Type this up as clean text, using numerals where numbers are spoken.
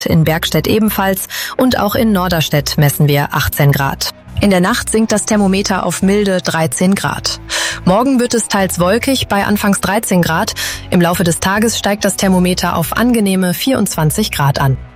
in Bergstedt ebenfalls und auch in Norderstedt messen wir 18 Grad. In der Nacht sinkt das Thermometer auf milde 13 Grad. Morgen wird es teils wolkig bei anfangs 13 Grad. Im Laufe des Tages steigt das Thermometer auf angenehme 24 Grad an.